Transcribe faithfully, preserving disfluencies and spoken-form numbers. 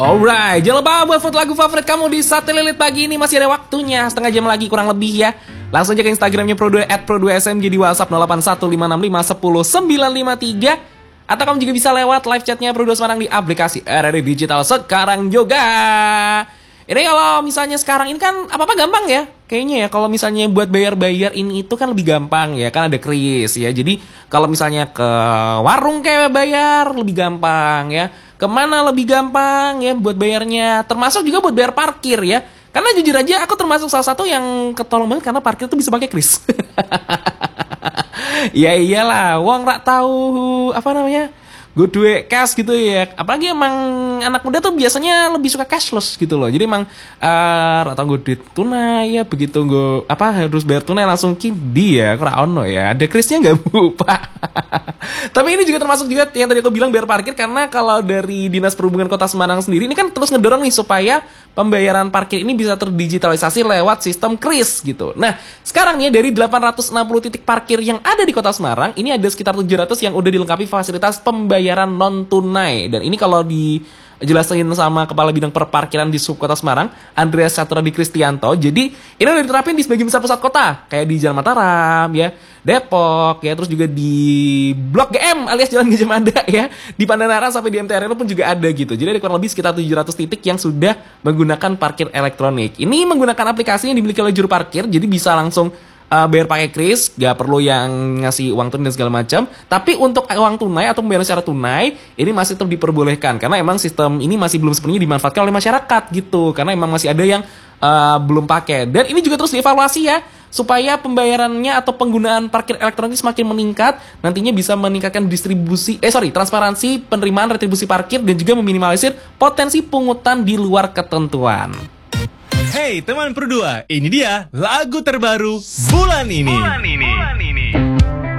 Alright, jangan lupa buat vote lagu favorit kamu di Sate Lilit pagi ini. Masih ada waktunya, setengah jam lagi kurang lebih ya. Langsung aja ke Instagramnya Pro dua, at pro dua S M G, di WhatsApp nol delapan satu lima enam lima satu nol sembilan lima tiga. Atau kamu juga bisa lewat live chatnya Pro dua Semarang di aplikasi R R I Digital sekarang juga. Ini kalau misalnya sekarang ini kan apa-apa gampang ya. Kayaknya ya kalau misalnya buat bayar-bayar ini itu kan lebih gampang ya. Kan ada kris ya. Jadi kalau misalnya ke warung kayak bayar lebih gampang ya. Kemana lebih gampang ya buat bayarnya. Termasuk juga buat bayar parkir ya. Karena jujur aja aku termasuk salah satu yang ketolong banget karena parkir tuh bisa pakai kris. Ya iyalah, wong rak tahu apa namanya? Gue duit cash gitu ya. Apalagi emang anak muda tuh biasanya lebih suka cashless gitu loh. Jadi emang uh, atau gue duit tunai ya. Begitu gue apa harus bayar tunai langsung kidi ya. Kurang ono ya. Ada krisnya nggak bu pak? Tapi ini juga termasuk juga yang tadi aku bilang bayar parkir. Karena kalau dari Dinas Perhubungan Kota Semarang sendiri ini kan terus ngedorong nih supaya pembayaran parkir ini bisa terdigitalisasi lewat sistem kris gitu. Nah sekarang ya dari delapan ratus enam puluh titik parkir yang ada di Kota Semarang, ini ada sekitar tujuh ratus yang udah dilengkapi fasilitas pembayaran non tunai. Dan ini kalau dijelasin sama Kepala Bidang Perparkiran di Sub Kota Semarang, Andreas Caturadi Kristianto. Jadi ini udah diterapin di sebagian besar pusat kota, kayak di Jalan Mataram ya, Depok ya, terus juga di Blok G M alias Jalan Gajah Mada ya, di Pandanaran sampai di M T R L pun juga ada gitu. Jadi ada kurang lebih sekitar tujuh ratus titik yang sudah menggunakan parkir elektronik. Ini menggunakan aplikasi yang dimiliki oleh juru parkir, jadi bisa langsung Uh, bayar pakai kris, gak perlu yang ngasih uang tunai dan segala macam. Tapi untuk uang tunai atau pembayaran secara tunai ini masih tetap diperbolehkan karena emang sistem ini masih belum sepenuhnya dimanfaatkan oleh masyarakat gitu. Karena emang masih ada yang uh, belum pakai. Dan ini juga terus dievaluasi ya supaya pembayarannya atau penggunaan parkir elektronik semakin meningkat. Nantinya bisa meningkatkan distribusi eh sorry transparansi penerimaan retribusi parkir dan juga meminimalisir potensi pungutan di luar ketentuan. Hey teman Pro dua, ini dia lagu terbaru bulan ini. Bulan ini.